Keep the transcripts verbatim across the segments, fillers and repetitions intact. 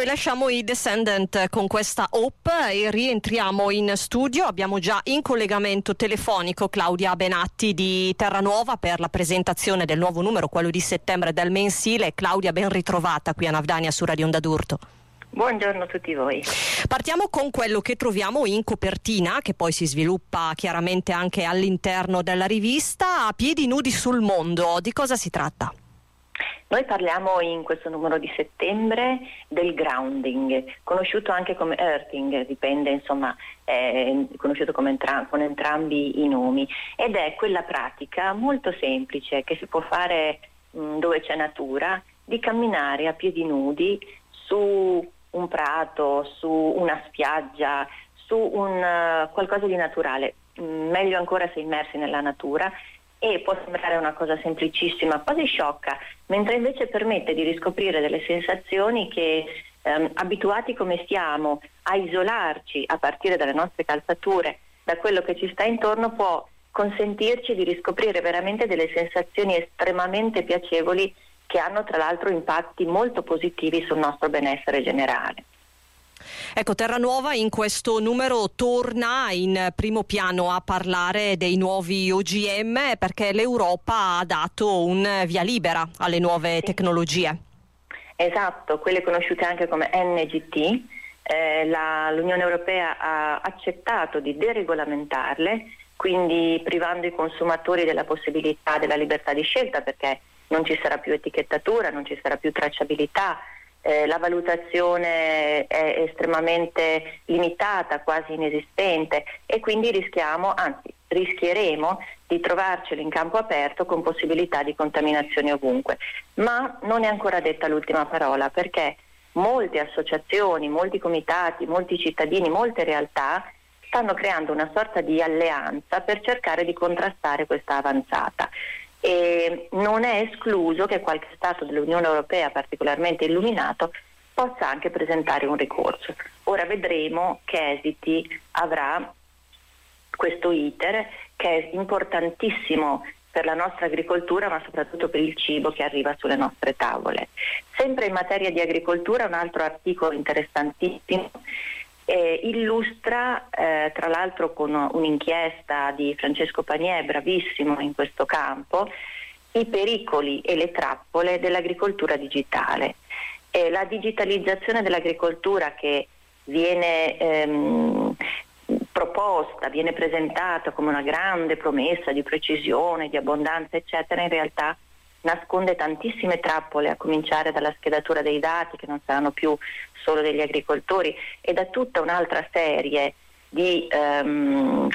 lasciamo i Descendant con questa Hope e rientriamo in studio. Abbiamo già in collegamento telefonico Claudia Benatti di Terranuova per la presentazione del nuovo numero, quello di settembre del mensile. Claudia, ben ritrovata qui a Navdania su Radio Onda d'Urto. Buongiorno a tutti voi. Partiamo con quello che troviamo in copertina, che poi si sviluppa chiaramente anche all'interno della rivista, A piedi nudi sul mondo. Di cosa si tratta? Noi parliamo in questo numero di settembre del grounding, conosciuto anche come earthing, dipende, insomma, è conosciuto come entra- con entrambi i nomi, ed è quella pratica molto semplice che si può fare mh, dove c'è natura, di camminare a piedi nudi su un prato, su una spiaggia, su un uh, qualcosa di naturale, mh, meglio ancora se immersi nella natura. E può sembrare una cosa semplicissima, quasi sciocca, mentre invece permette di riscoprire delle sensazioni che, ehm, abituati come siamo a isolarci a partire dalle nostre calzature, da quello che ci sta intorno, può consentirci di riscoprire veramente delle sensazioni estremamente piacevoli che hanno tra l'altro impatti molto positivi sul nostro benessere generale. Ecco, Terranuova in questo numero torna in primo piano a parlare dei nuovi O G M perché l'Europa ha dato un via libera alle nuove sì. tecnologie. Esatto, quelle conosciute anche come N G T. Eh, la, l'Unione Europea ha accettato di deregolamentarle, quindi privando i consumatori della possibilità della libertà di scelta, perché non ci sarà più etichettatura, non ci sarà più tracciabilità. Eh, la valutazione è estremamente limitata, quasi inesistente, e quindi rischiamo, anzi rischieremo di trovarcelo in campo aperto con possibilità di contaminazione ovunque. Ma non è ancora detta l'ultima parola, perché molte associazioni, molti comitati, molti cittadini, molte realtà stanno creando una sorta di alleanza per cercare di contrastare questa avanzata. E non è escluso che qualche Stato dell'Unione Europea particolarmente illuminato possa anche presentare un ricorso. Ora vedremo che esiti avrà questo iter, che è importantissimo per la nostra agricoltura, ma soprattutto per il cibo che arriva sulle nostre tavole. Sempre in materia di agricoltura, un altro articolo interessantissimo Eh, illustra, eh, tra l'altro con un'inchiesta di Francesco Panier, bravissimo in questo campo, i pericoli e le trappole dell'agricoltura digitale. Eh, la digitalizzazione dell'agricoltura che viene ehm, proposta, viene presentata come una grande promessa di precisione, di abbondanza, eccetera, in realtà nasconde tantissime trappole, a cominciare dalla schedatura dei dati, che non saranno più solo degli agricoltori, e da tutta un'altra serie di um,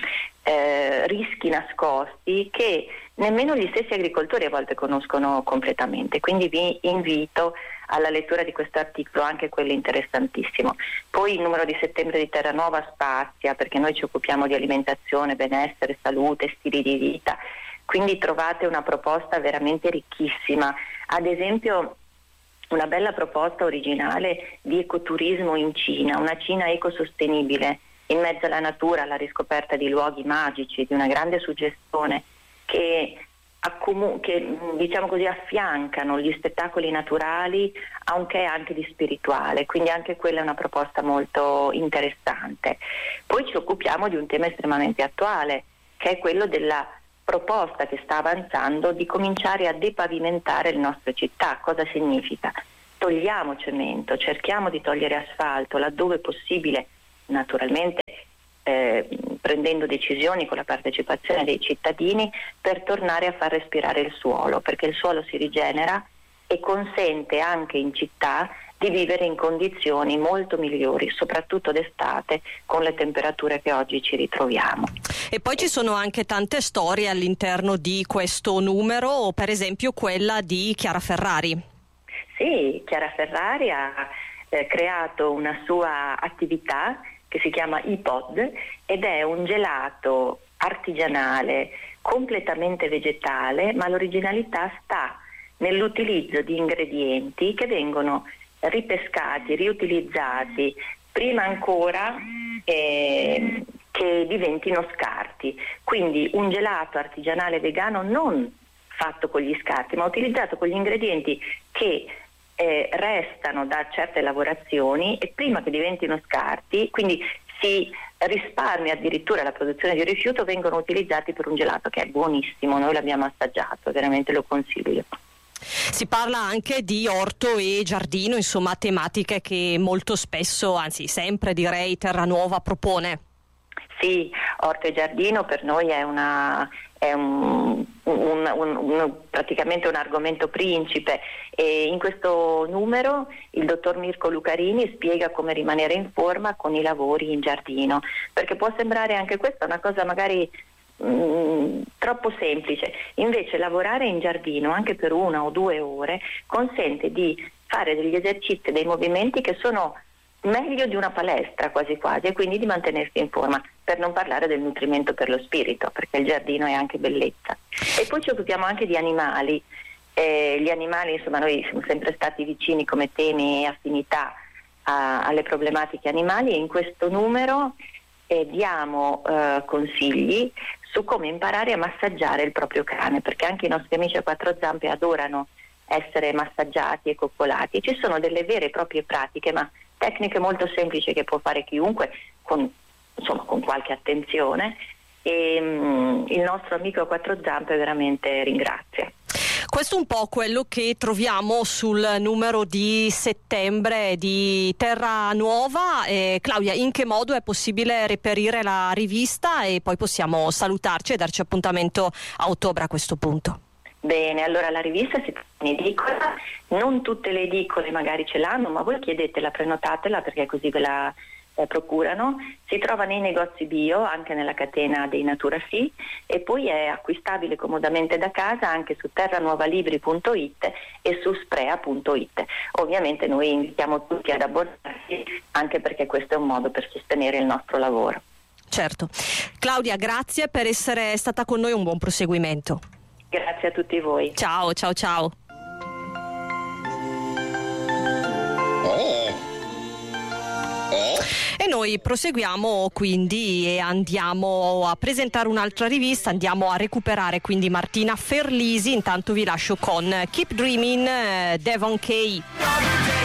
eh, rischi nascosti che nemmeno gli stessi agricoltori a volte conoscono completamente. Quindi vi invito alla lettura di questo articolo, anche quello interessantissimo. Poi il numero di settembre di Terranuova spazia, perché noi ci occupiamo di alimentazione, benessere, salute, stili di vita. Quindi trovate una proposta veramente ricchissima, ad esempio una bella proposta originale di ecoturismo in Cina, una Cina ecosostenibile in mezzo alla natura, alla riscoperta di luoghi magici, di una grande suggestione che, accomu- che diciamo così affiancano gli spettacoli naturali a un che anche di spirituale, quindi anche quella è una proposta molto interessante. Poi ci occupiamo di un tema estremamente attuale, che è quello della proposta che sta avanzando di cominciare a depavimentare le nostre città. Cosa significa? Togliamo cemento, cerchiamo di togliere asfalto laddove possibile, naturalmente eh, prendendo decisioni con la partecipazione dei cittadini, per tornare a far respirare il suolo, perché il suolo si rigenera e consente anche in città di vivere in condizioni molto migliori, soprattutto d'estate, con le temperature che oggi ci ritroviamo. E poi ci sono anche tante storie all'interno di questo numero, per esempio quella di Chiara Ferrari. Sì, Chiara Ferrari ha eh, creato una sua attività che si chiama iPod ed è un gelato artigianale completamente vegetale, ma l'originalità sta nell'utilizzo di ingredienti che vengono ripescati, riutilizzati, prima ancora eh, che diventino scarti. Quindi un gelato artigianale vegano non fatto con gli scarti, ma utilizzato con gli ingredienti che eh, restano da certe lavorazioni e prima che diventino scarti, quindi si risparmia addirittura la produzione di rifiuto, vengono utilizzati per un gelato che è buonissimo, noi l'abbiamo assaggiato, veramente lo consiglio. Si parla anche di orto e giardino, insomma tematiche che molto spesso, anzi sempre direi, Terranuova propone. Sì, orto e giardino per noi è una è un, un, un, un, praticamente un argomento principe, e in questo numero il dottor Mirko Lucarini spiega come rimanere in forma con i lavori in giardino, perché può sembrare anche questa una cosa magari mh, troppo semplice, invece lavorare in giardino anche per una o due ore consente di fare degli esercizi, dei movimenti che sono meglio di una palestra quasi quasi, e quindi di mantenersi in forma, per non parlare del nutrimento per lo spirito, perché il giardino è anche bellezza. E poi ci occupiamo anche di animali, eh, gli animali, insomma, noi siamo sempre stati vicini come temi e affinità a, alle problematiche animali, e in questo numero eh, diamo eh, consigli su come imparare a massaggiare il proprio cane, perché anche i nostri amici a quattro zampe adorano essere massaggiati e coccolati. Ci sono delle vere e proprie pratiche, ma tecniche molto semplici che può fare chiunque con, insomma, con qualche attenzione, e um, il nostro amico a quattro zampe veramente ringrazia. Questo è un po' quello che troviamo sul numero di settembre di Terranuova. Eh, Claudia, in che modo è possibile reperire la rivista, e poi possiamo salutarci e darci appuntamento a ottobre a questo punto? Bene, allora la rivista si trova in edicola, non tutte le edicole magari ce l'hanno, ma voi chiedetela, prenotatela, perché così ve la eh, procurano. Si trova nei negozi bio, anche nella catena dei Natura Sì, e poi è acquistabile comodamente da casa anche su terranuovalibri punto it e su sprea punto it. Ovviamente noi invitiamo tutti ad abbonarsi, anche perché questo è un modo per sostenere il nostro lavoro. Certo. Claudia, grazie per essere stata con noi, un buon proseguimento. Grazie a tutti voi. Ciao, ciao, ciao. Oh. Oh. E noi proseguiamo quindi e andiamo a presentare un'altra rivista, andiamo a recuperare quindi Martina Ferlisi. Intanto vi lascio con Keep Dreaming, Devon Kay.